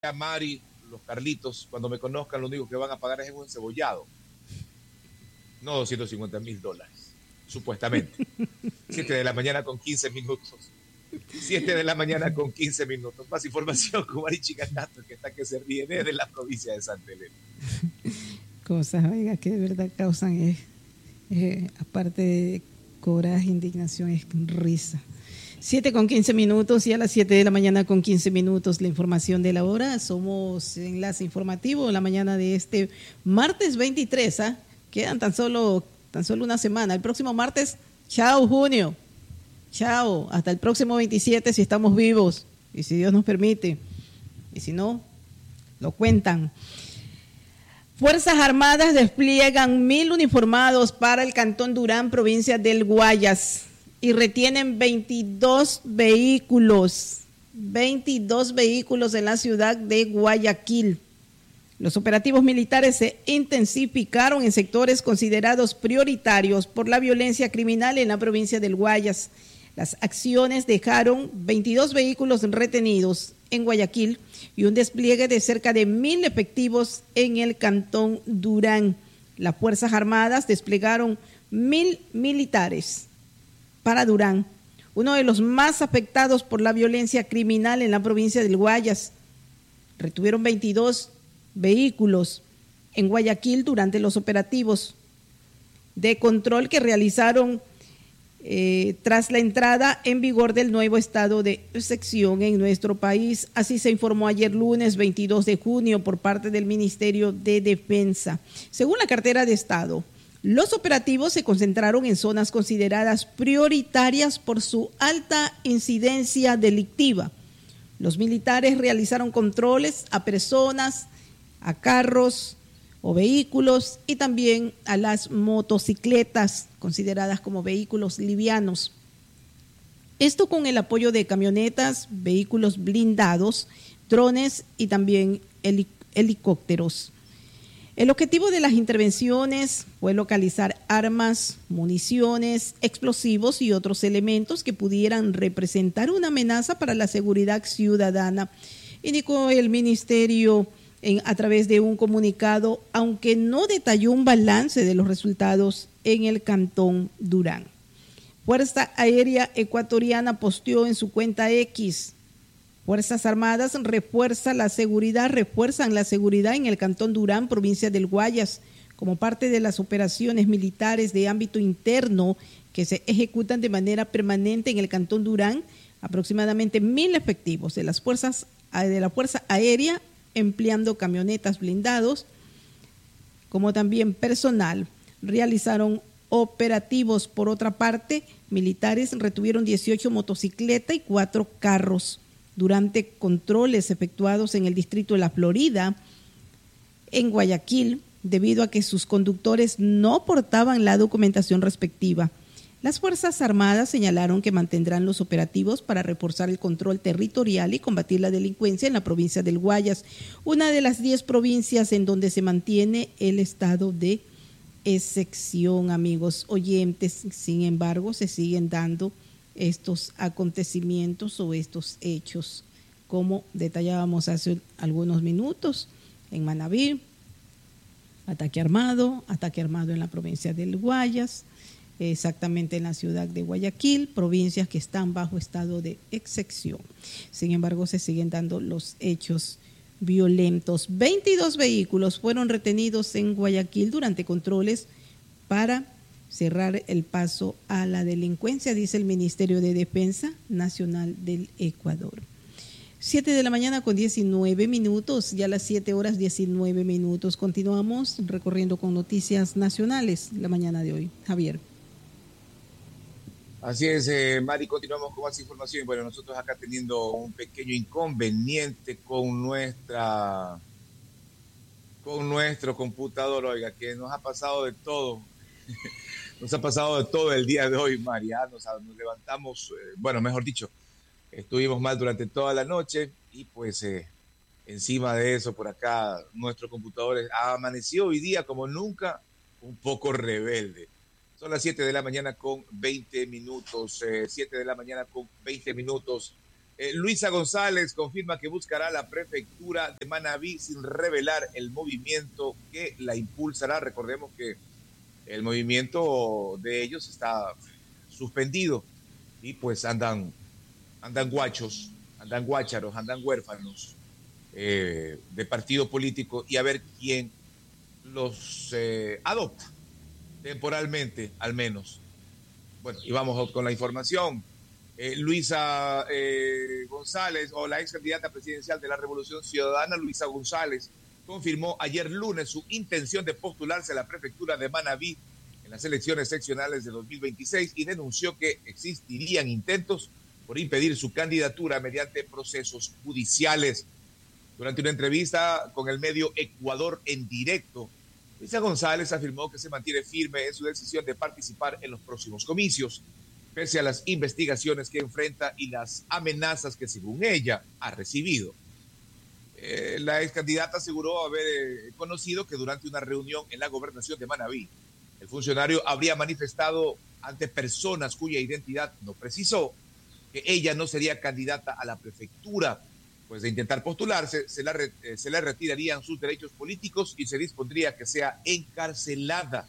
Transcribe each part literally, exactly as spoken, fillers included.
a Mari, los Carlitos, cuando me conozcan, lo único que van a pagar es un encebollado, no doscientos cincuenta mil dólares, supuestamente. Siete de la mañana con quince minutos. Siete de la mañana con quince minutos. Más información con Mari Chicacato, que está que se ríe desde la provincia de Santa Elena. Cosas, oiga, que de verdad causan, eh, eh, aparte de coraje, indignación, es risa. Siete con quince minutos y a las siete de la mañana con quince minutos la información de la hora. Somos Enlace Informativo la mañana de este martes veintitrés. ¿Ah? Quedan tan solo, tan solo una semana. El próximo martes, chao junio. Chao. Hasta el próximo veintisiete si estamos vivos y si Dios nos permite. Y si no, lo cuentan. Fuerzas Armadas despliegan mil uniformados para el Cantón Durán, provincia del Guayas. Y retienen veintidós vehículos, veintidós vehículos en la ciudad de Guayaquil. Los operativos militares se intensificaron en sectores considerados prioritarios por la violencia criminal en la provincia del Guayas. Las acciones dejaron veintidós vehículos retenidos en Guayaquil y un despliegue de cerca de mil efectivos en el Cantón Durán. Las Fuerzas Armadas desplegaron mil militares para Durán, uno de los más afectados por la violencia criminal en la provincia del Guayas. Retuvieron veintidós vehículos en Guayaquil durante los operativos de control que realizaron eh, tras la entrada en vigor del nuevo estado de excepción en nuestro país. Así se informó ayer lunes veintidós de junio por parte del Ministerio de Defensa. Según la cartera de Estado, los operativos se concentraron en zonas consideradas prioritarias por su alta incidencia delictiva. Los militares realizaron controles a personas, a carros o vehículos y también a las motocicletas consideradas como vehículos livianos. Esto con el apoyo de camionetas, vehículos blindados, drones y también helicópteros. El objetivo de las intervenciones fue localizar armas, municiones, explosivos y otros elementos que pudieran representar una amenaza para la seguridad ciudadana, indicó el ministerio en, a través de un comunicado, aunque no detalló un balance de los resultados en el Cantón Durán. Fuerza Aérea Ecuatoriana posteó en su cuenta X: Fuerzas Armadas refuerza la seguridad, refuerzan la seguridad en el Cantón Durán, provincia del Guayas, como parte de las operaciones militares de ámbito interno que se ejecutan de manera permanente en el Cantón Durán. Aproximadamente mil efectivos de las fuerzas de la Fuerza Aérea, empleando camionetas blindados, como también personal, realizaron operativos. Por otra parte, militares retuvieron dieciocho motocicletas y cuatro carros durante controles efectuados en el distrito de La Florida, en Guayaquil, debido a que sus conductores no portaban la documentación respectiva. Las Fuerzas Armadas señalaron que mantendrán los operativos para reforzar el control territorial y combatir la delincuencia en la provincia del Guayas, una de las diez provincias en donde se mantiene el estado de excepción, amigos oyentes. Sin embargo, se siguen dando estos acontecimientos o estos hechos, como detallábamos hace algunos minutos en Manabí, ataque armado, ataque armado en la provincia del Guayas, exactamente en la ciudad de Guayaquil, provincias que están bajo estado de excepción. Sin embargo, se siguen dando los hechos violentos. veintidós vehículos fueron retenidos en Guayaquil durante controles para cerrar el paso a la delincuencia, dice el Ministerio de Defensa Nacional del Ecuador. Siete de la mañana con diecinueve minutos, ya las siete horas diecinueve minutos. Continuamos recorriendo con noticias nacionales la mañana de hoy. Javier. Así es, eh, Mari, continuamos con más información. Bueno, nosotros acá teniendo un pequeño inconveniente con nuestra, con nuestro computador, oiga, que nos ha pasado de todo. Nos ha pasado de todo el día de hoy, María. Nos, nos levantamos, eh, bueno, mejor dicho, estuvimos mal durante toda la noche y pues eh, encima de eso, por acá, nuestro computador amaneció hoy día como nunca, un poco rebelde. Son las siete de la mañana con veinte minutos, eh, siete de la mañana con veinte minutos. Eh, Luisa González confirma que buscará la prefectura de Manabí sin revelar el movimiento que la impulsará. Recordemos que el movimiento de ellos está suspendido y pues andan, andan guachos, andan guácharos, andan huérfanos eh, de partido político y a ver quién los eh, adopta temporalmente, al menos. Bueno, y vamos con la información. Eh, Luisa eh, González, o la ex candidata presidencial de la Revolución Ciudadana, Luisa González, confirmó ayer lunes su intención de postularse a la prefectura de Manabí en las elecciones seccionales de dos mil veintiséis y denunció que existirían intentos por impedir su candidatura mediante procesos judiciales. Durante una entrevista con el medio Ecuador en directo, Luisa González afirmó que se mantiene firme en su decisión de participar en los próximos comicios, pese a las investigaciones que enfrenta y las amenazas que, según ella, ha recibido. Eh, la ex candidata aseguró haber eh, conocido que durante una reunión en la gobernación de Manabí, el funcionario habría manifestado ante personas cuya identidad no precisó que ella no sería candidata a la prefectura, pues de intentar postularse se, la re, eh, se le retirarían sus derechos políticos y se dispondría que sea encarcelada.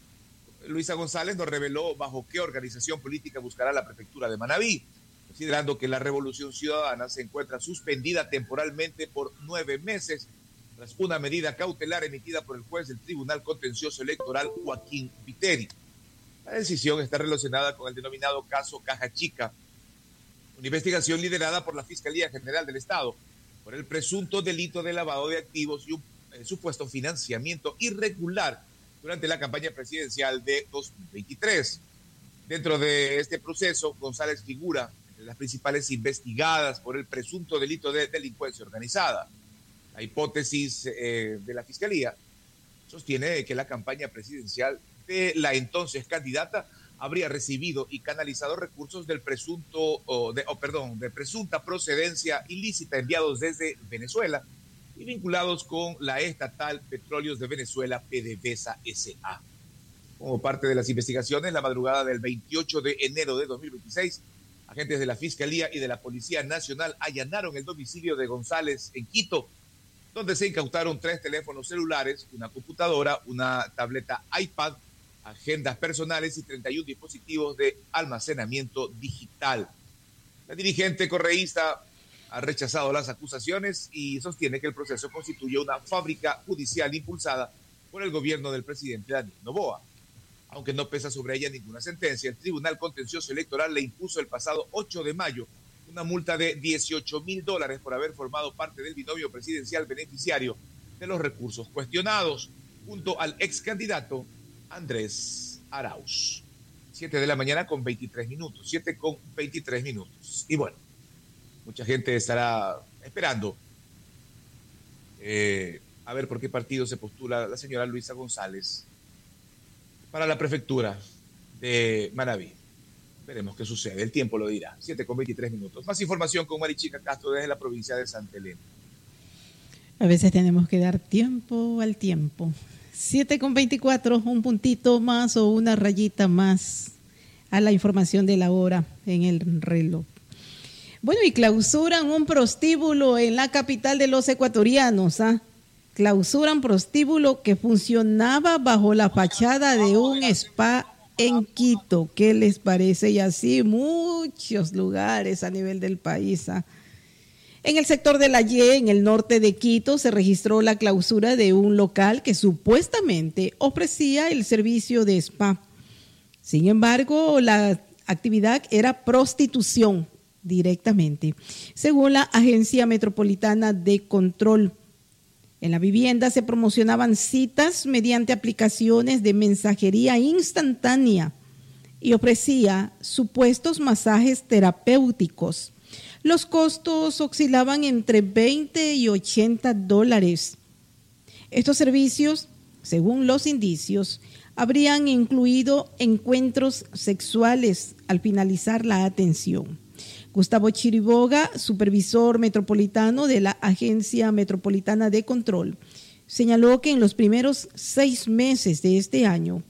Luisa González nos reveló bajo qué organización política buscará la prefectura de Manabí, considerando que la Revolución Ciudadana se encuentra suspendida temporalmente por nueve meses tras una medida cautelar emitida por el juez del Tribunal Contencioso Electoral Joaquín Viteri. La decisión está relacionada con el denominado caso Caja Chica, una investigación liderada por la Fiscalía General del Estado por el presunto delito de lavado de activos y un eh, supuesto financiamiento irregular durante la campaña presidencial de dos mil veintitrés. Dentro de este proceso, González figura entre las principales investigadas por el presunto delito de delincuencia organizada. La hipótesis eh, de la Fiscalía sostiene que la campaña presidencial de la entonces candidata habría recibido y canalizado recursos del presunto, o de, oh, perdón, de presunta procedencia ilícita enviados desde Venezuela y vinculados con la estatal Petróleos de Venezuela, PDVSA S A. Como parte de las investigaciones, la madrugada del veintiocho de enero de dos mil veintiséis, agentes de la Fiscalía y de la Policía Nacional allanaron el domicilio de González en Quito, donde se incautaron tres teléfonos celulares, una computadora, una tableta iPad, agendas personales y treinta y un dispositivos de almacenamiento digital. La dirigente correísta ha rechazado las acusaciones y sostiene que el proceso constituye una fábrica judicial impulsada por el gobierno del presidente Daniel Noboa. Aunque no pesa sobre ella ninguna sentencia, el Tribunal Contencioso Electoral le impuso el pasado ocho de mayo una multa de dieciocho mil dólares por haber formado parte del binomio presidencial beneficiario de los recursos cuestionados, junto al ex candidato Andrés Arauz. Siete de la mañana con veintitrés minutos, siete con veintitrés minutos. Y bueno, mucha gente estará esperando eh, a ver por qué partido se postula la señora Luisa González para la prefectura de Manabí. Veremos qué sucede, el tiempo lo dirá. siete con veintitrés minutos. Más información con Marichica Castro desde la provincia de Santa Elena. A veces tenemos que dar tiempo al tiempo. siete con veinticuatro, un puntito más o una rayita más a la información de la hora en el reloj. Bueno, y clausuran un prostíbulo en la capital de los ecuatorianos, ¿ah? Clausuran prostíbulo que funcionaba bajo la fachada de un spa en Quito. ¿Qué les parece? Y así muchos lugares a nivel del país. ¿Ah? En el sector de La Ye, en el norte de Quito, se registró la clausura de un local que supuestamente ofrecía el servicio de spa. Sin embargo, la actividad era prostitución directamente, según la Agencia Metropolitana de Control. En la vivienda se promocionaban citas mediante aplicaciones de mensajería instantánea y ofrecía supuestos masajes terapéuticos. Los costos oscilaban entre veinte y ochenta dólares. Estos servicios, según los indicios, habrían incluido encuentros sexuales al finalizar la atención. Gustavo Chiriboga, supervisor metropolitano de la Agencia Metropolitana de Control, señaló que en los primeros seis meses de este año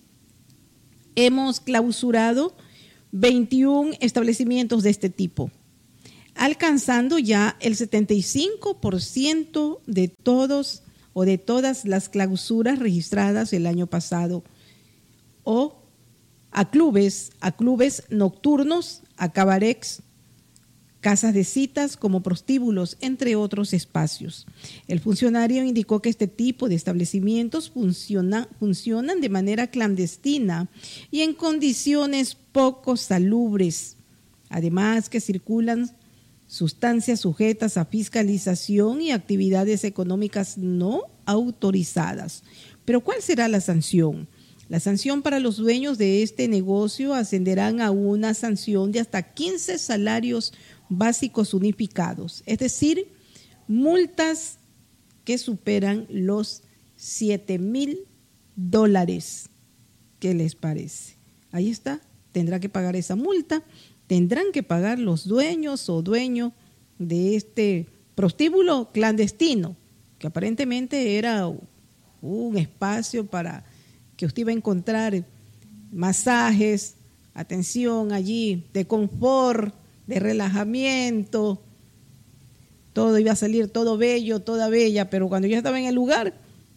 hemos clausurado veintiún establecimientos de este tipo. alcanzando ya el setenta y cinco por ciento de todos o de todas las clausuras registradas el año pasado, o a clubes, a clubes nocturnos, a cabarets, casas de citas como prostíbulos, entre otros espacios. El funcionario indicó que este tipo de establecimientos funciona, funcionan de manera clandestina y en condiciones poco salubres. Además, que circulan sustancias sujetas a fiscalización y actividades económicas no autorizadas. Pero ¿cuál será la sanción? La sanción para los dueños de este negocio ascenderán a una sanción de hasta quince salarios básicos unificados, es decir, multas que superan los siete mil dólares. ¿Qué les parece? Ahí está, tendrá que pagar esa multa, tendrán que pagar los dueños o dueño de este prostíbulo clandestino, que aparentemente era un espacio para que usted iba a encontrar masajes, atención allí, de confort, de relajamiento, todo iba a salir todo bello, toda bella, pero cuando yo estaba en el lugar,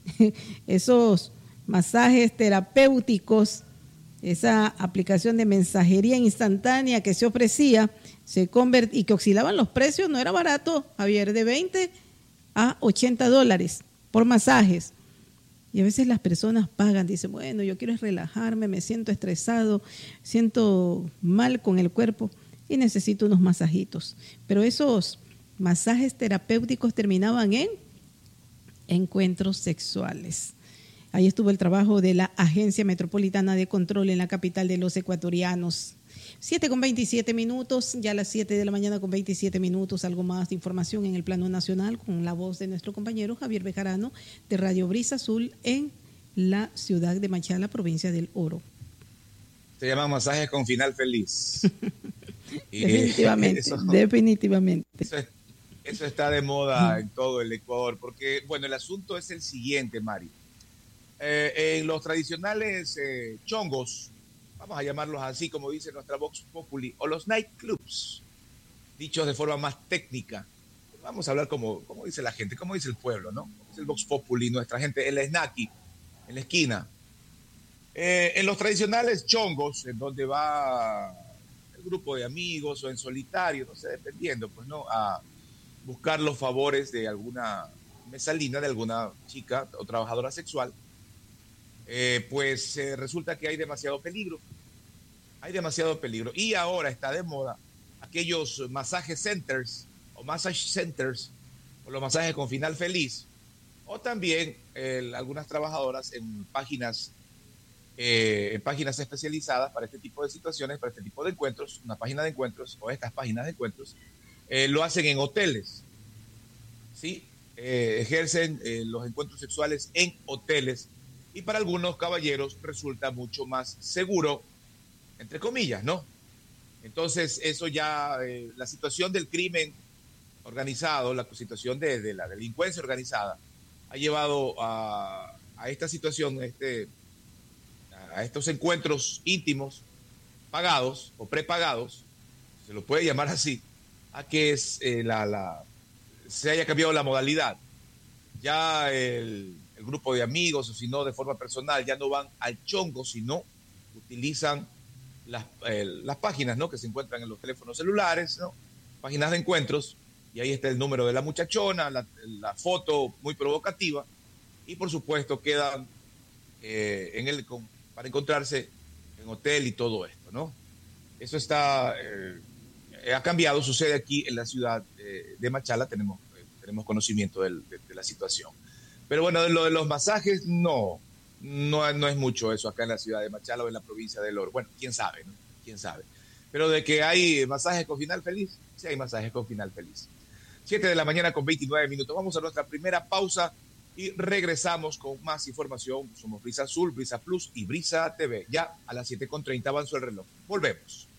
esos masajes terapéuticos, esa aplicación de mensajería instantánea que se ofrecía se convert- y que oscilaban los precios, no era barato, Javier, de veinte a ochenta dólares por masajes. Y a veces las personas pagan, dicen, bueno, yo quiero relajarme, me siento estresado, siento mal con el cuerpo y necesito unos masajitos. Pero esos masajes terapéuticos terminaban en encuentros sexuales. Ahí estuvo el trabajo de la Agencia Metropolitana de Control en la capital de los ecuatorianos. siete con veintisiete minutos, ya a las siete de la mañana con veintisiete minutos, algo más de información en el plano nacional con la voz de nuestro compañero Javier Bejarano de Radio Brisa Azul en la ciudad de Machala, provincia del Oro. Se llama masajes con final feliz. Y definitivamente, eso, definitivamente. Eso, es, eso está de moda en todo el Ecuador, porque, bueno, el asunto es el siguiente, Mari. Eh, en los tradicionales eh, chongos, vamos a llamarlos así como dice nuestra Vox Populi, o los nightclubs, dichos de forma más técnica. Vamos a hablar como, como dice la gente, como dice el pueblo, ¿no? Como dice el Vox Populi, nuestra gente, el snacky, en la esquina. Eh, en los tradicionales chongos, en donde va el grupo de amigos o en solitario, no sé, dependiendo, pues, ¿no? A buscar los favores de alguna mesalina, de alguna chica o trabajadora sexual. Eh, pues eh, resulta que hay demasiado peligro, hay demasiado peligro. Y ahora está de moda aquellos masaje centers o massage centers, o los masajes con final feliz, o también eh, algunas trabajadoras en páginas, eh, en páginas especializadas para este tipo de situaciones, para este tipo de encuentros, una página de encuentros o estas páginas de encuentros, eh, lo hacen en hoteles, ¿sí? Eh, ejercen eh, los encuentros sexuales en hoteles. Y para algunos caballeros resulta mucho más seguro, entre comillas, ¿no? Entonces, eso ya, eh, la situación del crimen organizado, la situación de, de la delincuencia organizada, ha llevado a, a esta situación, este, a estos encuentros íntimos, pagados o prepagados, se lo puede llamar así, a que es, eh, la, la, se haya cambiado la modalidad. Ya el... el grupo de amigos, o si no, de forma personal, ya no van al chongo, sino utilizan las, eh, las páginas, ¿no?, que se encuentran en los teléfonos celulares, ¿no?, páginas de encuentros, y ahí está el número de la muchachona, la, la foto muy provocativa, y por supuesto quedan eh, en el, con, para encontrarse en hotel y todo esto, ¿no? Eso está, eh, ha cambiado, sucede aquí en la ciudad eh, de Machala, tenemos, eh, tenemos conocimiento del, de, de la situación. Pero bueno, lo de los masajes, no, no, no es mucho eso acá en la ciudad de Machala o en la provincia del Oro. Bueno, quién sabe, ¿no? Quién sabe. Pero de que hay masajes con final feliz, sí hay masajes con final feliz. siete de la mañana con veintinueve minutos. Vamos a nuestra primera pausa y regresamos con más información. Somos Brisa Azul, Brisa Plus y Brisa T V. Ya a las siete con treinta avanzó el reloj. Volvemos.